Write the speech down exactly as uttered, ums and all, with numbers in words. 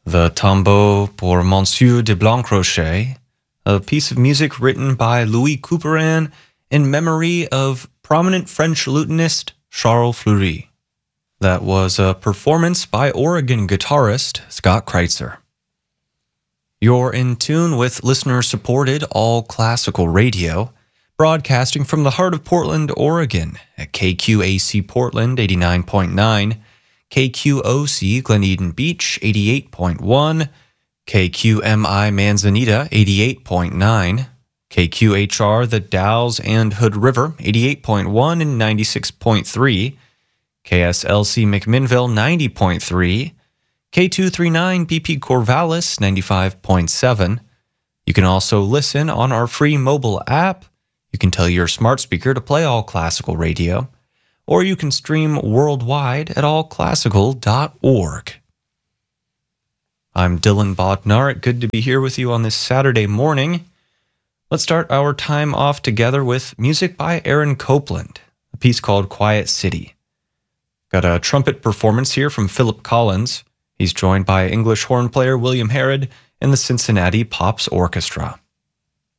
The Tombeau pour Monsieur de Blancrochet, a piece of music written by Louis Couperin in memory of prominent French lutenist Charles Fleury. That was a performance by Oregon guitarist Scott Kreitzer. You're in tune with listener-supported all-classical radio, broadcasting from the heart of Portland, Oregon at K Q A C Portland eighty-nine point nine, K Q O C Glen Eden Beach eighty-eight point one, K Q M I Manzanita eighty-eight point nine, K Q H R The Dalles and Hood River eighty-eight point one and ninety-six point three, K S L C McMinnville ninety point three, K two thirty-nine B P Corvallis ninety-five point seven. You can also listen on our free mobile app. You can tell your smart speaker to play all classical radio, or you can stream worldwide at all classical dot org. I'm Dylan Bodnar. Good to be here with you on this Saturday morning. Let's start our time off together with music by Aaron Copland, a piece called Quiet City. Got a trumpet performance here from Philip Collins. He's joined by English horn player William Harrod and the Cincinnati Pops Orchestra.